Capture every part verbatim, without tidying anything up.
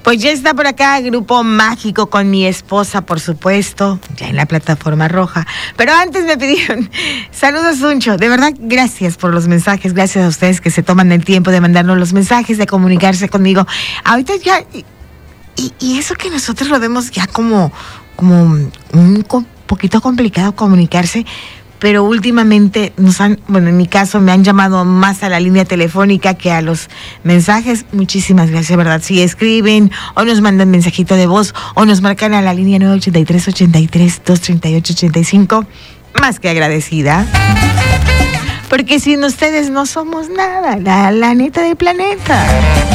Pues ya está por acá Grupo Mágico con mi esposa, por supuesto, ya en la plataforma roja. Pero antes me pidieron, saludos Suncho, de verdad gracias por los mensajes, gracias a ustedes que se toman el tiempo de mandarnos los mensajes, de comunicarse conmigo. Ahorita ya, y, y eso que nosotros lo vemos ya como, como un poquito complicado comunicarse, pero últimamente nos han, bueno, en mi caso me han llamado más a la línea telefónica que a los mensajes. Muchísimas gracias, ¿verdad? Si escriben o nos mandan mensajito de voz o nos marcan a la línea nueve ocho tres, ocho tres, dos tres ocho, ocho cinco, más que agradecida. Porque sin ustedes no somos nada, la, la neta del planeta.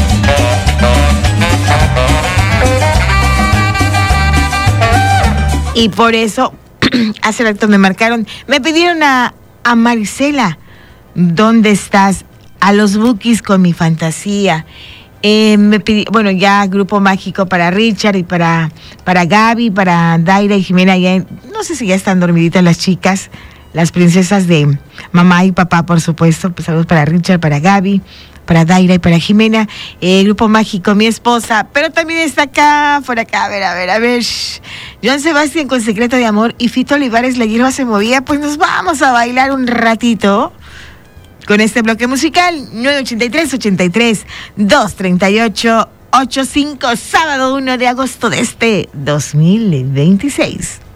Y por eso hace rato me marcaron, me pidieron a, a Marisela, ¿dónde estás? A los Bukis con mi fantasía. Eh, me pidi, bueno, ya Grupo Mágico para Richard y para, para Gaby, para Daira y Jimena. Ya, no sé si ya están dormiditas las chicas, las princesas de mamá y papá, por supuesto. Pues saludos para Richard, para Gaby, para Daira y para Jimena. Eh, Grupo Mágico, mi esposa, pero también está acá, por acá, a ver, a ver, a ver. Joan Sebastián con Secreto de Amor y Fito Olivares, La Hierba se movía. Pues nos vamos a bailar un ratito con este bloque musical. Nueve ocho tres, ocho tres, dos tres ocho, ocho cinco, sábado uno de agosto de este dos mil veintiséis.